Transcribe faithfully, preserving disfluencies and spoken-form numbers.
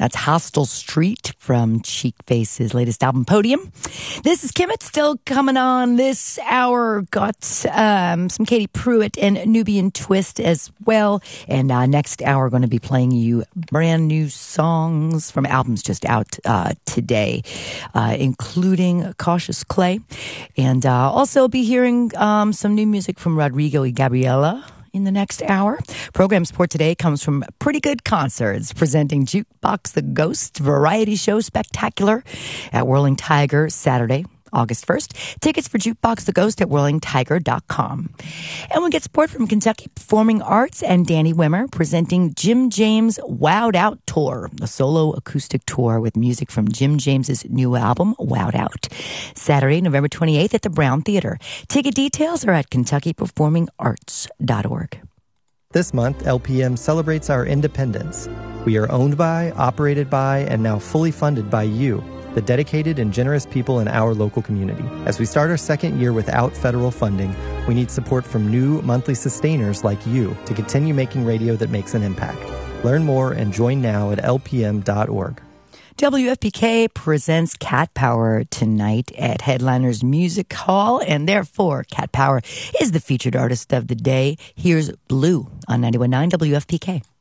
That's Hostel Street from Cheek Face's latest album, Podium. This is Kim. It's still coming on this hour. Got um, some Katie Pruitt and Nubian Twist as well. And uh, next hour, we're going to be playing you brand new songs from albums just out uh, today, uh, including Cautious Clay. And uh, also be hearing um, some new music from Rodrigo y Gabriela in the next hour. Program support today comes from Pretty Good Concerts, presenting Jukebox the Ghost Variety Show Spectacular at Whirling Tiger Saturday, August first. Tickets for Jukebox the Ghost at whirling tiger dot com. And we get support from Kentucky Performing Arts and Danny Wimmer, presenting Jim James Wowed Out Tour, a solo acoustic tour with music from Jim James's new album, Wowed Out. Saturday, November twenty-eighth at the Brown Theater. Ticket details are at kentucky performing arts dot org. This month, L P M celebrates our independence. We are owned by, operated by, and now fully funded by you, the dedicated and generous people in our local community. As we start our second year without federal funding, we need support from new monthly sustainers like you to continue making radio that makes an impact. Learn more and join now at L P M dot org. W F P K presents Cat Power tonight at Headliners Music Hall, and therefore Cat Power is the featured artist of the day. Here's Blue on ninety-one point nine W F P K.